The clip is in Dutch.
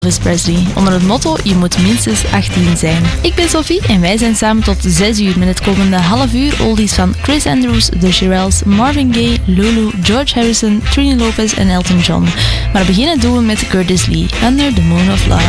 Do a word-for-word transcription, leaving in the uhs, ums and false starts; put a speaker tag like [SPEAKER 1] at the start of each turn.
[SPEAKER 1] Elvis Presley, onder het motto je moet minstens achttien zijn. Ik ben Sophie en wij zijn samen tot zes uur met het komende half uur oldies van Chris Andrews, The Shirelles, Marvin Gaye, Lulu, George Harrison, Trini Lopez en Elton John. Maar beginnen doen we met Curtis Lee, Under the Moon of Love.